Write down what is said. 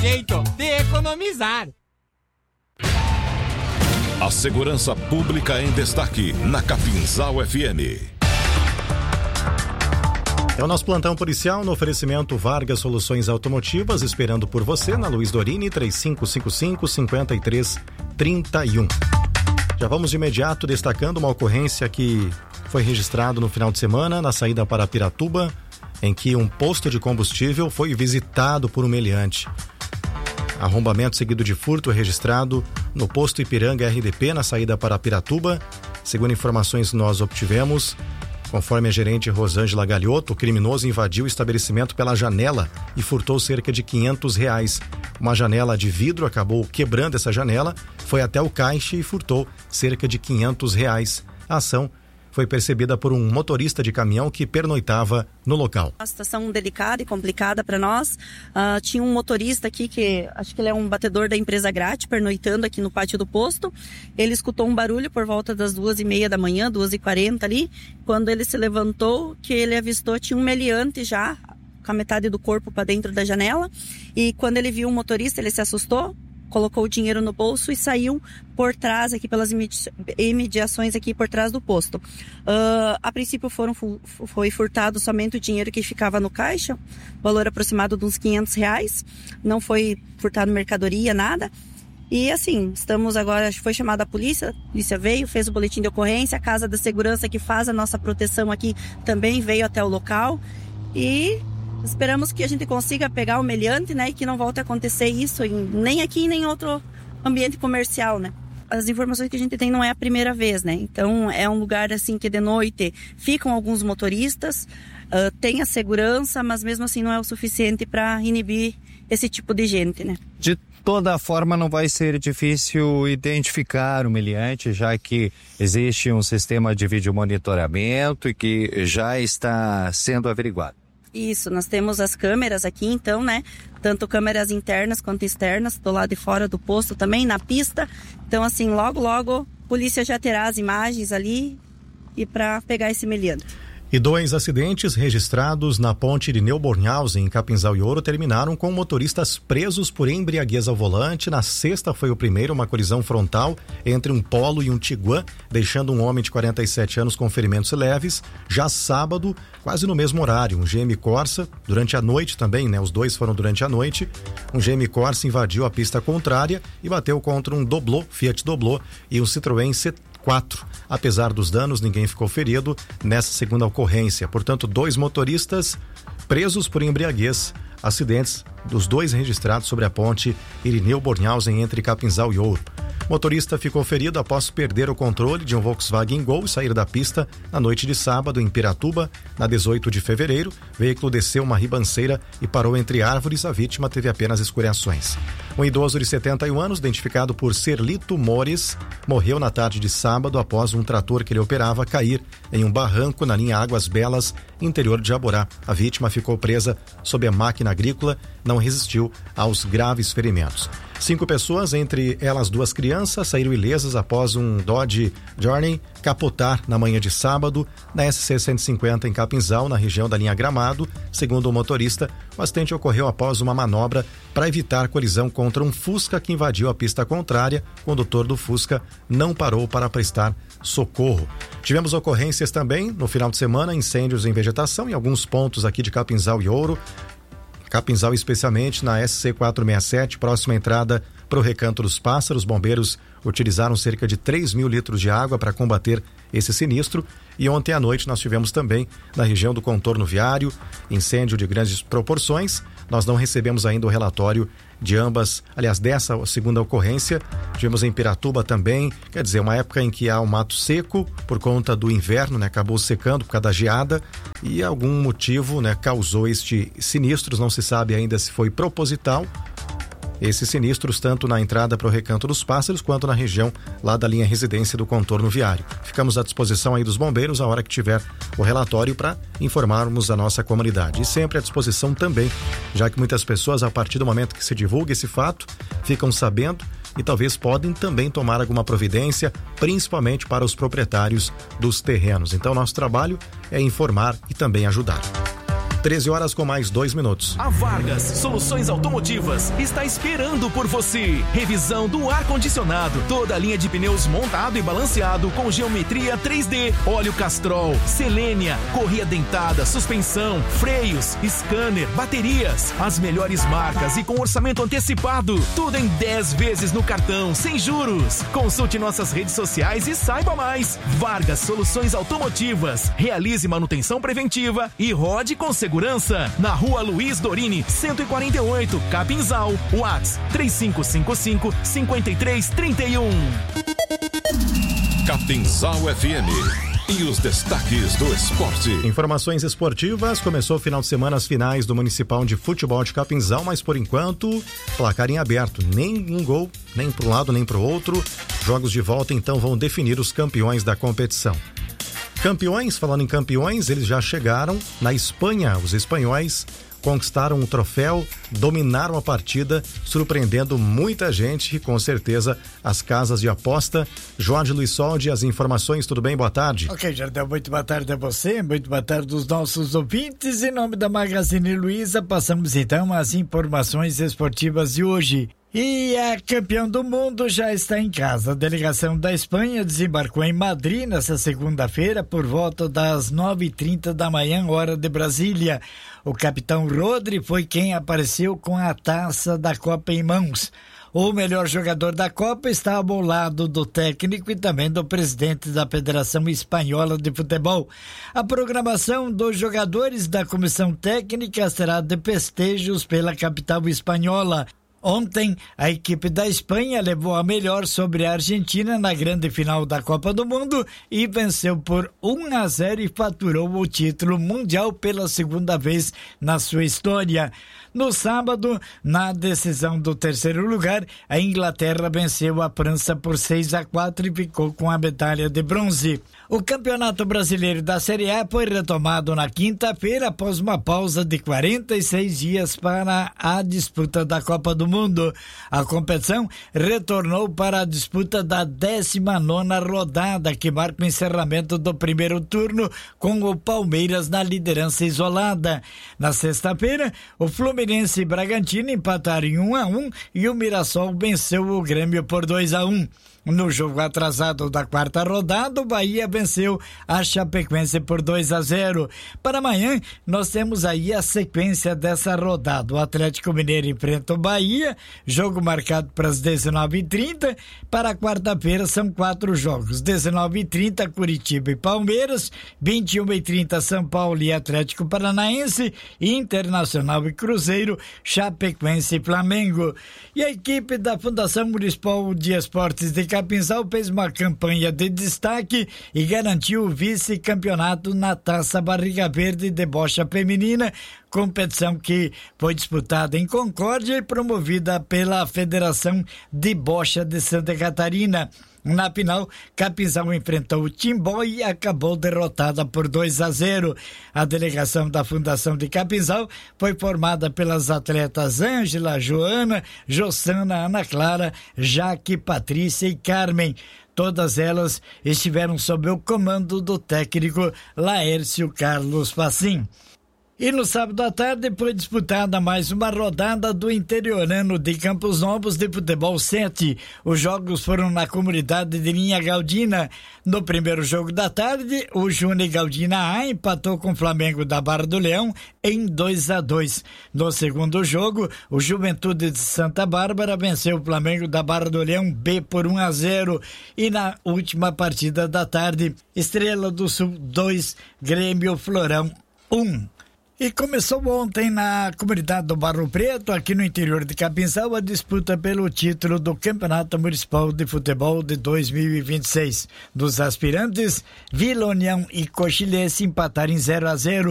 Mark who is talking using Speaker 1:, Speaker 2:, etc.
Speaker 1: jeito de economizar.
Speaker 2: A segurança pública em destaque na Capinzal FM.
Speaker 3: É o nosso plantão policial no oferecimento Vargas Soluções Automotivas, esperando por você na Luiz Dorini, 3555-5331. Já vamos de imediato destacando uma ocorrência que foi registrada no final de semana na saída para Piratuba, em que um posto de combustível foi visitado por um meliante. Arrombamento seguido de furto registrado no posto Ipiranga RDP na saída para Piratuba. Segundo informações que nós obtivemos, conforme a gerente Rosângela Galhoto, o criminoso invadiu o estabelecimento pela janela e furtou cerca de R$500. Uma janela de vidro, acabou quebrando essa janela, foi até o caixa e furtou cerca de R$500. A ação foi percebida por um motorista de caminhão que pernoitava no local.
Speaker 4: Uma situação delicada e complicada para nós. Tinha um motorista aqui que acho que ele é um batedor da empresa Grate, pernoitando aqui no pátio do posto. Ele escutou um barulho por volta das 2h30 da manhã, 2h40 ali. Quando ele se levantou, que ele avistou, tinha um meliante já com a metade do corpo para dentro da janela. E quando ele viu o motorista, ele se assustou, colocou o dinheiro no bolso e saiu por trás aqui pelas imediações aqui por trás do posto. A princípio foi furtado somente o dinheiro que ficava no caixa, valor aproximado de uns R$500. Não foi furtado mercadoria, nada. E assim, estamos agora, foi chamada a polícia veio, fez o boletim de ocorrência, a Casa da Segurança que faz a nossa proteção aqui também veio até o local e esperamos que a gente consiga pegar o meliante, né, e que não volte a acontecer isso nem aqui nem em outro ambiente comercial, né. As informações que a gente tem não é a primeira vez, né, então é um lugar assim que de noite ficam alguns motoristas, tem a segurança, mas mesmo assim não é o suficiente para inibir esse tipo de gente, né.
Speaker 5: De toda forma não vai ser difícil identificar o meliante, já que existe um sistema de vídeo monitoramento e que já está sendo averiguado.
Speaker 4: Isso, nós temos as câmeras aqui, então, né? Tanto câmeras internas quanto externas, do lado de fora do posto também, na pista. Então, assim, logo, a polícia já terá as imagens ali e para pegar esse meliante.
Speaker 3: E 2 acidentes registrados na ponte Irineu Bornhausen, em Capinzal e Ouro, terminaram com motoristas presos por embriaguez ao volante. Na sexta foi o primeiro, uma colisão frontal entre um Polo e um Tiguan, deixando um homem de 47 anos com ferimentos leves. Já sábado, quase no mesmo horário, um GM Corsa, durante a noite também, né? Os dois foram durante a noite. Um GM Corsa invadiu a pista contrária e bateu contra um Doblô, Fiat Doblô, e um Citroën C4. Apesar dos danos, ninguém ficou ferido nessa segunda ocorrência. Portanto, 2 motoristas presos por embriaguez. Acidentes dos 2 registrados sobre a ponte Irineu Bornhausen entre Capinzal e Ouro. Motorista ficou ferido após perder o controle de um Volkswagen Gol e sair da pista na noite de sábado em Piratuba, na 18 de fevereiro. O veículo desceu uma ribanceira e parou entre árvores. A vítima teve apenas escoriações. Um idoso de 71 anos, identificado por Serlito Mores, morreu na tarde de sábado após um trator que ele operava cair em um barranco na linha Águas Belas, interior de Jaborá. A vítima ficou presa sob a máquina agrícola, não resistiu aos graves ferimentos. 5 pessoas, entre elas 2 crianças, saíram ilesas após um Dodge Journey capotar na manhã de sábado na SC 150 em Capinzal, na região da linha Gramado. Segundo o motorista, o acidente ocorreu após uma manobra para evitar colisão contra um Fusca que invadiu a pista contrária. O condutor do Fusca não parou para prestar socorro. Tivemos ocorrências também no final de semana, incêndios em vegetação em alguns pontos aqui de Capinzal e Ouro. Capinzal, especialmente na SC 467, próxima entrada para o Recanto dos Pássaros. Bombeiros utilizaram cerca de 3.000 litros de água para combater esse sinistro. E ontem à noite nós tivemos também na região do contorno viário incêndio de grandes proporções. Nós não recebemos ainda o relatório de ambas, aliás, dessa segunda ocorrência. Tivemos em Piratuba também, quer dizer, uma época em que há um mato seco por conta do inverno, né? Acabou secando por causa da geada e algum motivo, né, causou este sinistro. Não se sabe ainda se foi proposital. Esses sinistros tanto na entrada para o Recanto dos Pássaros quanto na região lá da linha residência do contorno viário. Ficamos à disposição aí dos bombeiros a hora que tiver o relatório para informarmos a nossa comunidade. E sempre à disposição também, já que muitas pessoas, a partir do momento que se divulga esse fato, ficam sabendo e talvez podem também tomar alguma providência, principalmente para os proprietários dos terrenos. Então, nosso trabalho é informar e também ajudar. 13h com mais 2 minutos.
Speaker 6: A Vargas Soluções Automotivas está esperando por você. Revisão do ar-condicionado, toda a linha de pneus montado e balanceado com geometria 3D, óleo Castrol, Selênia, correia dentada, suspensão, freios, scanner, baterias, as melhores marcas e com orçamento antecipado. Tudo em 10 vezes no cartão, sem juros. Consulte nossas redes sociais e saiba mais. Vargas Soluções Automotivas. Realize manutenção preventiva e rode com segurança. Na Rua Luiz Dorini, 148, Capinzal. WhatsApp 3555-5331.
Speaker 2: Capinzal FM. E os destaques do esporte.
Speaker 3: Informações esportivas. Começou o final de semana as finais do Municipal de Futebol de Capinzal, mas por enquanto, placar em aberto. Nem um gol, nem para um lado, nem para o outro. Jogos de volta então vão definir os campeões da competição. Campeões, falando em campeões, eles já chegaram na Espanha. Os espanhóis conquistaram um troféu, dominaram a partida, surpreendendo muita gente e com certeza as casas de aposta. Jorge Luiz Soldi, as informações, tudo bem? Boa tarde.
Speaker 7: Ok, Jardel, muito boa tarde a você, muito boa tarde aos nossos ouvintes. Em nome da Magazine Luiza, passamos então as informações esportivas de hoje. E a campeã do mundo já está em casa. A delegação da Espanha desembarcou em Madrid nesta segunda-feira por volta das 9h30 da manhã, hora de Brasília. O capitão Rodri foi quem apareceu com a taça da Copa em mãos. O melhor jogador da Copa estava ao lado do técnico e também do presidente da Federação Espanhola de Futebol. A programação dos jogadores da comissão técnica será de festejos pela capital espanhola. Ontem, a equipe da Espanha levou a melhor sobre a Argentina na grande final da Copa do Mundo e venceu por 1-0 e faturou o título mundial pela segunda vez na sua história. No sábado, na decisão do terceiro lugar, a Inglaterra venceu a França por 6-4 e ficou com a medalha de bronze. O Campeonato Brasileiro da Série A foi retomado na quinta-feira após uma pausa de 46 dias para a disputa da Copa do Mundo. A competição retornou para a disputa da 19ª rodada, que marca o encerramento do primeiro turno com o Palmeiras na liderança isolada. Na sexta-feira, o Fluminense e Bragantino empataram em 1-1 e o Mirassol venceu o Grêmio por 2-1. No jogo atrasado da quarta rodada, o Bahia venceu a Chapecoense por 2-0. Para amanhã, nós temos aí a sequência dessa rodada. O Atlético Mineiro enfrenta o Bahia, jogo marcado para as 19h30. Para a quarta-feira são 4 jogos. 19h30, Curitiba e Palmeiras. 21h30, São Paulo e Atlético Paranaense. Internacional e Cruzeiro, Chapecoense e Flamengo. E a equipe da Fundação Municipal de Esportes de Capinzal fez uma campanha de destaque e garantiu o vice-campeonato na Taça Barriga Verde de bocha feminina, competição que foi disputada em Concórdia e promovida pela Federação de Bocha de Santa Catarina. Na final, Capinzal enfrentou o Timbó e acabou derrotada por 2-0. A delegação da Fundação de Capinzal foi formada pelas atletas Ângela, Joana, Jossana, Ana Clara, Jaque, Patrícia e Carmen. Todas elas estiveram sob o comando do técnico Laércio Carlos Facim. E no sábado à tarde foi disputada mais uma rodada do Interiorano de Campos Novos de Futebol 7. Os jogos foram na comunidade de Linha Galdina. No primeiro jogo da tarde, o Júnior Galdina A empatou com o Flamengo da Barra do Leão em 2-2. No segundo jogo, o Juventude de Santa Bárbara venceu o Flamengo da Barra do Leão B por 1-0. E na última partida da tarde, Estrela do Sul 2, Grêmio Florão 1. E começou ontem na comunidade do Barro Preto, aqui no interior de Capinzal, a disputa pelo título do Campeonato Municipal de Futebol de 2026. Dos aspirantes, Vila União e Coxilhense empataram em 0-0.